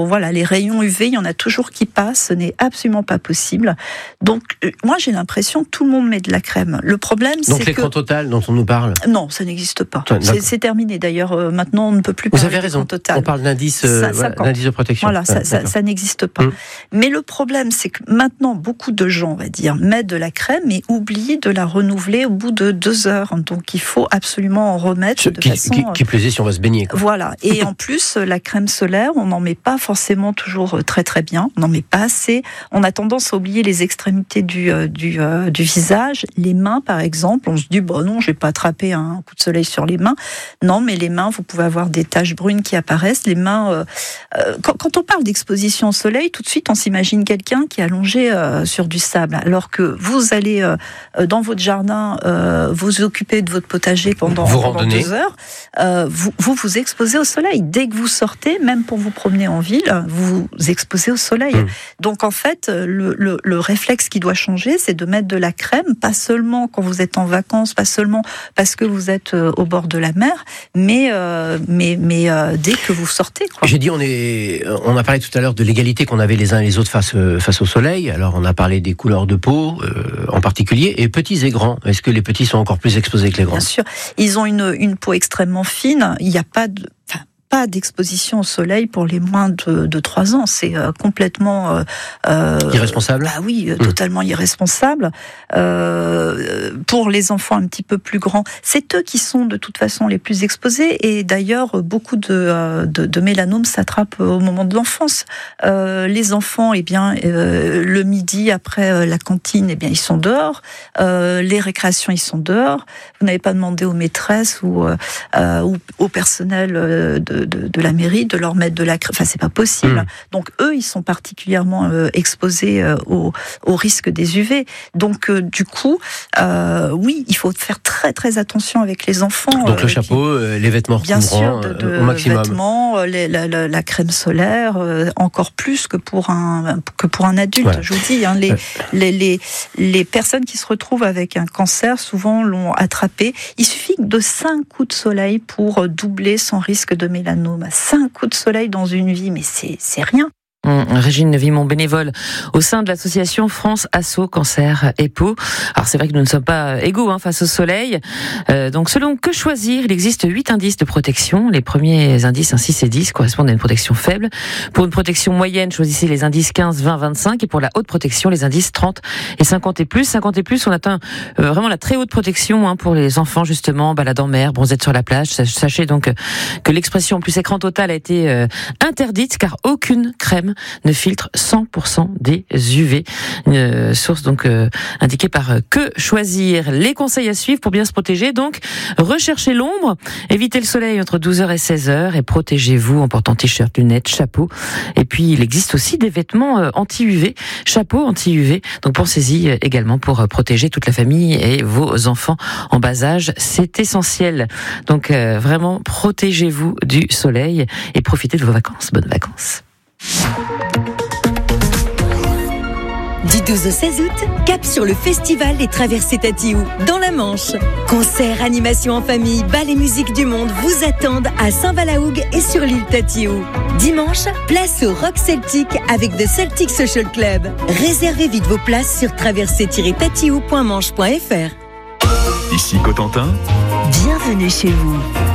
voilà, les rayons UV, il y en a toujours qui passent, ce n'est absolument pas possible. Donc, moi, j'ai l'impression que tout le monde met de la crème. Le problème, c'est que... Donc l'écran total dont on nous parle ? Non, ça n'existe pas. C'est terminé. D'ailleurs, maintenant, on ne peut plus parler d'écran total. Vous avez raison. On parle d'indice de protection. Voilà, ça n'existe pas. Mais le problème, c'est que maintenant, beaucoup de gens, on va dire, mettent de la crème et oublient de la renouveler au bout de 2 heures. Donc, il faut absolument en remettre de façon... Qui plaisait si on va se baigner, quoi. Voilà. Et en plus, la crème solaire, on n'en met pas forcément toujours très très bien. On n'en met pas assez. On a tendance à oublier les extrémités du visage. Les mains, par exemple, on se dit, bon non, je vais pas attraper un coup de soleil sur les mains. Non, mais les mains, vous pouvez avoir des taches brunes qui apparaissent. Les mains, quand on parle d'exposition au soleil, tout de suite, on s'imagine quelqu'un qui est allongé sur du sable. Alors que vous allez dans votre jardin, vous occuper de votre potager pendant 2 heures, vous exposez au soleil. Dès que vous sortez, même pour vous promener en ville, vous vous exposez au soleil. Donc en fait, le réflexe qui doit changer, c'est de mettre de la crème, pas seulement quand vous êtes en vacances, pas seulement parce que vous êtes au bord de la mer, mais dès que vous sortez, quoi. J'ai dit, on a parlé tout à l'heure de l'égalité qu'on avait les uns et les autres face au soleil. Alors on a parlé des couleurs de peau en particulier, et petits et grands. Est-ce que les petits sont encore plus exposés que les grands ? Bien sûr, ils ont une peau extrêmement fine. Il n'y a pas d'exposition au soleil pour les moins de 3 ans. C'est complètement... irresponsable ? Bah oui, totalement irresponsable. Pour les enfants un petit peu plus grands, c'est eux qui sont de toute façon les plus exposés. Et d'ailleurs, beaucoup de mélanomes s'attrapent au moment de l'enfance. Les enfants, le midi, après la cantine, ils sont dehors. Les récréations, ils sont dehors. Vous n'avez pas demandé aux maîtresses ou au personnel de la mairie de leur mettre de la crème. Enfin, c'est pas possible. Donc eux, ils sont particulièrement exposés au risque des UV. Donc du coup, oui, il faut faire très très attention avec les enfants. Donc le chapeau, les vêtements recouvrants, au maximum. Vêtements, la crème solaire, encore plus que pour un adulte. Ouais. Je vous dis, hein, les personnes qui se retrouvent avec un cancer, souvent l'ont attrapé. Il suffit de 5 coups de soleil pour doubler son risque de mélanome. 5 coups de soleil dans une vie, mais c'est rien. Régine Vimon, bénévole au sein de l'association France Asso Cancer et Peau. Alors c'est vrai que nous ne sommes pas égaux face au soleil. Donc selon Que Choisir, il existe 8 indices de protection. Les premiers indices, 6 et 10, correspondent à une protection faible. Pour une protection moyenne, choisissez les indices 15, 20, 25. Et pour la haute protection, les indices 30 et 50 et plus. 50 et plus, on atteint vraiment la très haute protection pour les enfants, justement, balade en mer, bronzette sur la plage. Sachez donc que l'expression plus écran total a été interdite, car aucune crème ne filtre 100% des UV. Une source donc indiquée par Que Choisir. Les conseils à suivre pour bien se protéger, donc recherchez l'ombre, évitez le soleil entre 12h et 16h et protégez-vous en portant t-shirt, lunettes, chapeau. Et puis il existe aussi des vêtements anti-UV, chapeau anti-UV. Donc pensez-y également pour protéger toute la famille et vos enfants en bas âge. C'est essentiel. Donc vraiment protégez-vous du soleil et profitez de vos vacances. Bonnes vacances. Du 12 au 16 août, cap sur le festival Les Traversées Tatiou, dans la Manche. Concerts, animations en famille, bal et musique du monde vous attendent à Saint-Valahougue et sur l'île Tatiou. Dimanche, place au rock celtique avec The Celtic Social Club. Réservez vite vos places sur traversée-tatiou.manche.fr. Ici Cotentin. Bienvenue chez vous.